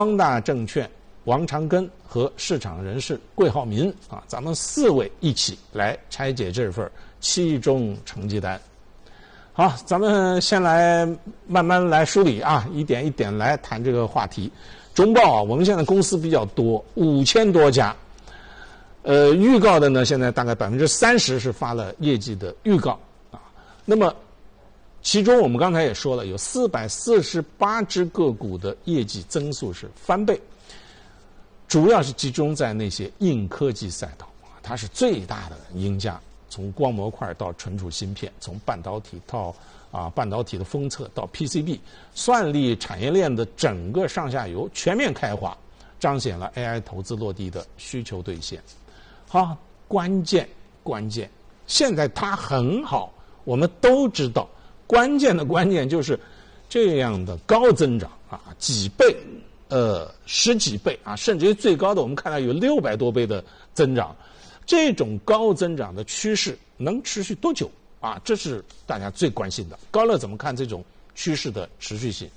光大证券王长根和市场人士桂浩民啊，咱们4位一起来拆解这份期中成绩单。好，咱们先来慢慢来梳理啊，一点一点来谈这个话题。中报啊，我们现在公司比较多，5000多家。预告的呢，现在大概30%是发了业绩的预告啊。那么其中我们刚才也说了，有448只个股的业绩增速是翻倍，主要是集中在那些硬科技赛道啊，它是最大的赢家。从光模块到存储芯片，从半导体到半导体的封测到 PCB， 算力产业链的整个上下游全面开花，彰显了 AI 投资落地的需求兑现。好，关键，现在它很好，我们都知道。关键就是这样的高增长啊，几倍，10几倍啊，甚至于最高的我们看到有600多倍的增长，这种高增长的趋势能持续多久啊？这是大家最关心的。高乐怎么看这种趋势的持续性？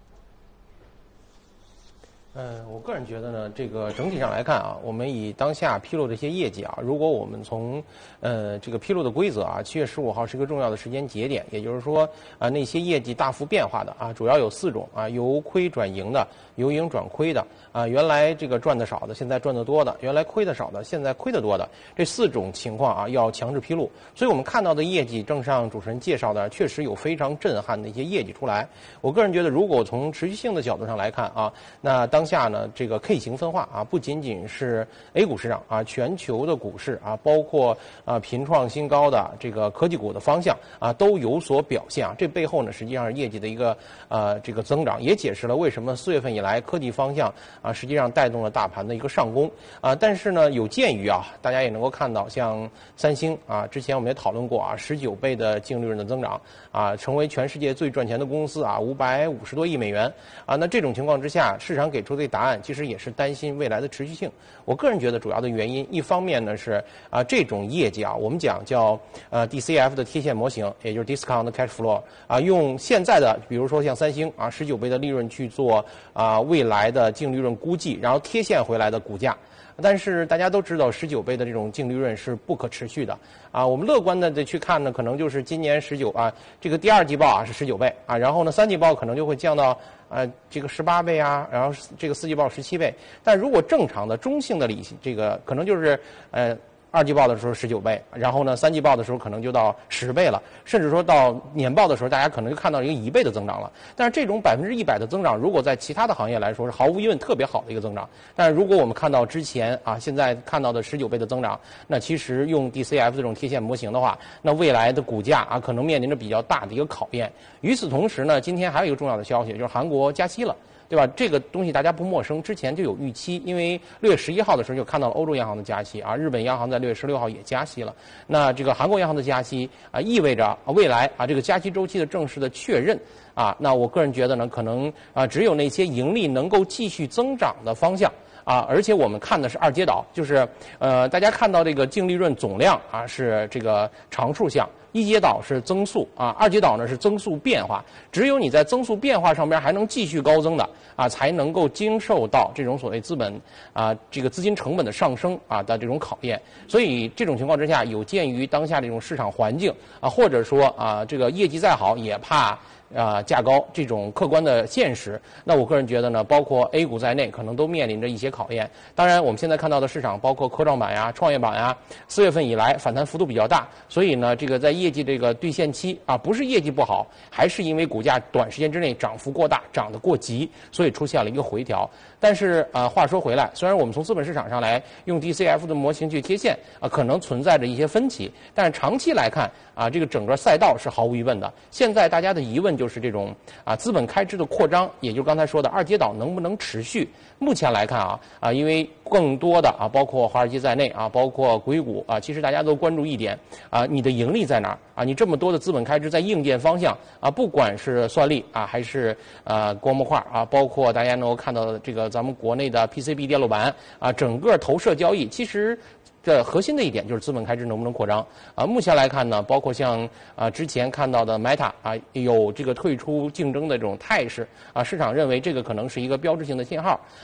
我个人觉得呢，这个整体上来看啊，我们以当下披露的一些业绩啊，如果我们从这个披露的规则啊，7月15号是一个重要的时间节点，也就是说那些业绩大幅变化的啊，主要有4种啊，由亏转盈的，由盈转亏的啊，原来这个赚的少的，现在赚的多的，原来亏的少的，现在亏的多的，这4种情况啊要强制披露。所以我们看到的业绩，正像主持人介绍的，确实有非常震撼的一些业绩出来。我个人觉得，如果从持续性的角度上来看啊，那当下呢，这个 K 型分化啊，不仅仅是 A 股市场啊，全球的股市啊，包括频创新高的这个科技股的方向啊，都有所表现啊。这背后呢，实际上是业绩的一个这个增长，也解释了为什么4月份以来科技方向啊，实际上带动了大盘的一个上攻啊。但是呢，有鉴于啊，大家也能够看到，像三星啊，之前我们也讨论过啊，19倍的净利润的增长啊，成为全世界最赚钱的公司啊，550多亿美元啊。那这种情况之下，市场给出的答案其实也是担心未来的持续性。我个人觉得主要的原因，一方面呢是这种业绩啊，我们讲叫DCF 的贴现模型，也就是 Discount Cash Flow 啊，用现在的比如说像三星啊19倍的利润去做未来的净利润估计，然后贴现回来的股价。但是大家都知道，19倍的这种净利润是不可持续的啊。我们乐观的去看呢，可能就是今年19啊，这个第2季报啊是19倍啊，然后呢3季报可能就会降到这个18倍啊，然后这个4季报17倍。但如果正常的中性的这个可能就是2季报的时候19倍，然后呢3季报的时候可能就到10倍了，甚至说到年报的时候，大家可能就看到一个1倍的增长了。但是这种100%的增长，如果在其他的行业来说是毫无疑问特别好的一个增长。但是如果我们看到之前啊，现在看到的19倍的增长，那其实用 DCF 这种贴现模型的话，那未来的股价啊可能面临着比较大的一个考验。与此同时呢，今天还有一个重要的消息，就是韩国加息了。对吧？这个东西大家不陌生，之前就有预期，因为6月11号的时候就看到了欧洲央行的加息啊，日本央行在6月16号也加息了。那这个韩国央行的加息啊，意味着未来啊这个加息周期的正式的确认啊。那我个人觉得呢，可能只有那些盈利能够继续增长的方向。而且我们看的是2阶倒，就是大家看到这个净利润总量啊是这个常数项，1阶倒是增速啊，2阶倒呢是增速变化。只有你在增速变化上边还能继续高增的啊，才能够经受到这种所谓资本这个资金成本的上升的这种考验。所以这种情况之下，有鉴于当下这种市场环境或者说这个业绩再好也怕价高这种客观的现实，那我个人觉得呢，包括 A 股在内，可能都面临着一些考验。当然，我们现在看到的市场，包括科创板呀、创业板呀，4月份以来反弹幅度比较大，所以呢，这个在业绩这个兑现期不是业绩不好，还是因为股价短时间之内涨幅过大，涨得过急，所以出现了一个回调。但是话说回来，虽然我们从资本市场上来用 DCF 的模型去贴现可能存在着一些分歧，但是长期来看这个整个赛道是毫无疑问的。现在大家的疑问就是这种资本开支的扩张，也就是刚才说的2阶倒能不能持续？目前来看因为更多的包括华尔街在内包括硅谷其实大家都关注一点你的盈利在哪儿你这么多的资本开支在硬件方向不管是算力还是光模块包括大家能够看到的这个咱们国内的 PCB 电路板整个投射交易其实这核心的一点就是资本开支能不能扩张啊？目前来看呢，包括像之前看到的 Meta 啊，有这个退出竞争的这种态势啊，市场认为这个可能是一个标志性的信号